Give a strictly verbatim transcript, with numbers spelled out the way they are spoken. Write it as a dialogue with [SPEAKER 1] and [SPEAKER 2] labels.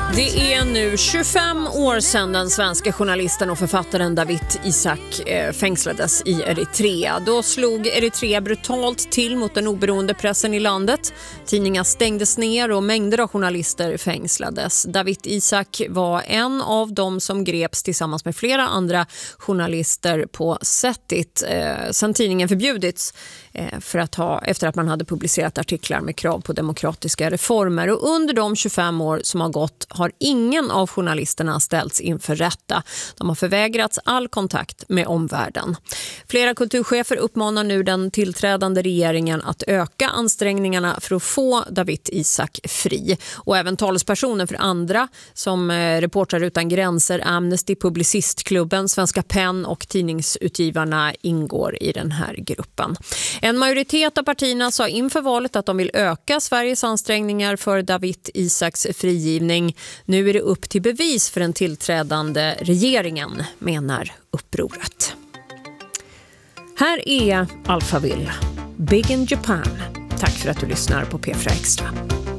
[SPEAKER 1] Det är nu tjugofem år sedan den svenska journalisten och författaren Dawit Isaak eh, fängslades i Eritrea. Då slog Eritrea brutalt till mot den oberoende pressen i landet. Tidningar stängdes ner och mängder av journalister fängslades. Dawit Isaak var en av dem som greps tillsammans med flera andra journalister på Sättit eh, sedan tidningen förbjudits eh, för att ha, efter att man hade publicerat artiklar med krav på demokratiska reformer. Och under de tjugofem år som har gått har ingen av journalisterna ställts inför rätta. De har förvägrats all kontakt med omvärlden. Flera kulturchefer uppmanar nu den tillträdande regeringen att öka ansträngningarna för att få Dawit Isaak fri. Och även talespersoner för andra som Reportrar utan gränser, Amnesty, Publicistklubben, Svenska Penn och tidningsutgivarna ingår i den här gruppen. En majoritet av partierna sa inför valet att de vill öka Sveriges ansträngningar för Dawit Isaaks frigivning. Nu är det upp till bevis för den tillträdande regeringen, menar upproret. Här är Alphaville, Big in Japan. Tack för att du lyssnar på P fyra Extra.